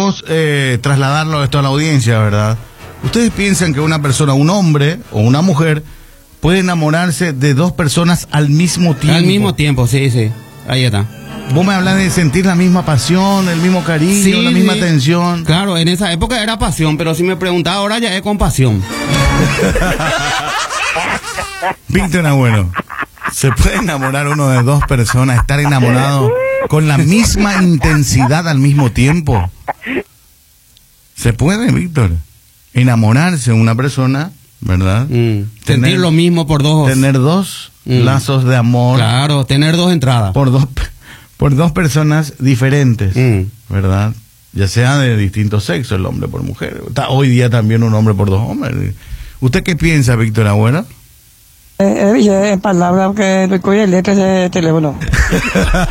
queremos trasladarlo esto a la audiencia, ¿verdad? ¿Ustedes piensan que una persona, un hombre o una mujer, puede enamorarse de dos personas al mismo tiempo? Al mismo tiempo, sí, sí. Ahí está. Vos me hablas de sentir la misma pasión, el mismo cariño, Sí, la misma sí. atención. Claro, en esa época era pasión, pero si me preguntaba ahora ya es compasión. Víctor Agüero, ¿se puede enamorar uno de dos personas, estar enamorado con la misma intensidad al mismo tiempo? ¿Se puede, Víctor? Enamorarse de una persona, ¿verdad? Sentir lo mismo por dos. Tener dos lazos de amor. Claro, tener dos entradas. Por dos personas diferentes, ¿verdad? Ya sea de distintos sexos, el hombre por mujer. Está hoy día también un hombre por dos hombres. ¿Usted qué piensa, Víctor Agüero? En palabras que recuerde letras de teléfono.